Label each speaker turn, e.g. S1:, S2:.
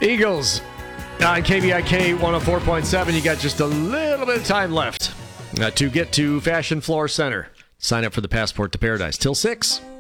S1: Eagles on KBIK 104.7. You got just a little bit of time left to get to Fashion Floor Center. Sign up for the Passport to Paradise till 6.